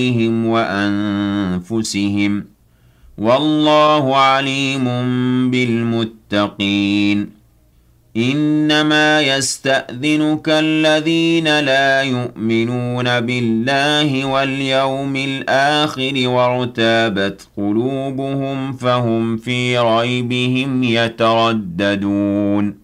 وأنفسهم والله عليم بالمتقين إنما يستأذنك الذين لا يؤمنون بالله واليوم الآخر وارتابت قلوبهم فهم في ريبهم يترددون